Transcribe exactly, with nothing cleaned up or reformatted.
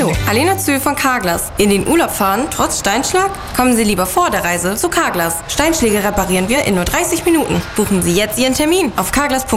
Hallo, Alena Zühl von Carglass. In den Urlaub fahren, trotz Steinschlag? Kommen Sie lieber vor der Reise zu Carglass. Steinschläge reparieren wir in nur dreißig Minuten. Buchen Sie jetzt Ihren Termin auf carglass punkt